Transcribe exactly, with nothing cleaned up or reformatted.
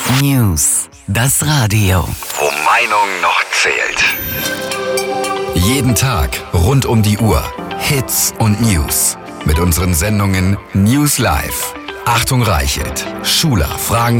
News. Das Radio. Wo Meinung noch zählt. Jeden Tag rund um die Uhr. Hits und News. Mit unseren Sendungen News Live, Achtung Reichelt, Schuler fragen